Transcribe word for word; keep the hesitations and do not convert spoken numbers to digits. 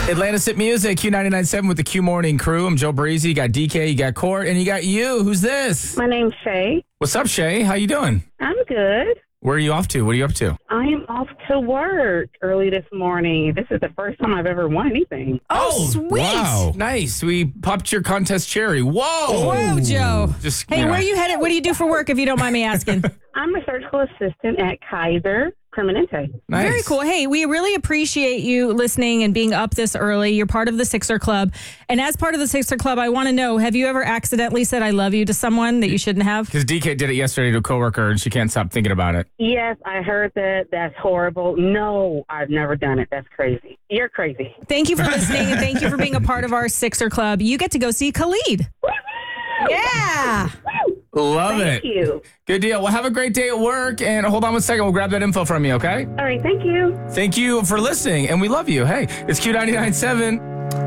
Atlantis Hit Music, Q ninety-nine point seven with the Q Morning Crew. I'm Joe Breezy. You got D K, you got Court, and you got you. Who's this? My name's Shay. What's up, Shay? How you doing? I'm good. Where are you off to? What are you up to? I am off to work early this morning. This is the first time I've ever won anything. Oh, sweet. Wow. Nice. We popped your contest cherry. Whoa. Whoa, Joe. Just, Hey, you know. where are you headed? What do you do for work, if you don't mind me asking? I'm a surgical assistant at Kaiser Permanente. Nice. Very cool. Hey, we really appreciate you listening and being up this early. You're part of the Sixer Club. And as part of the Sixer Club, I want to know, have you ever accidentally said I love you to someone that you shouldn't have? Because D K did it yesterday to a coworker, and she can't stop thinking about it. Yes, I heard that. That's horrible. No, I've never done it. That's crazy. You're crazy. Thank you for listening, and thank you for being a part of our Sixer Club. You get to go see Khalid. Yeah. Love Thank it. you. Good deal. Well, have a great day at work, and hold on one second. We'll grab that info from you, okay? All right, thank you. Thank you for listening, and we love you. Hey, it's Q ninety-nine point seven.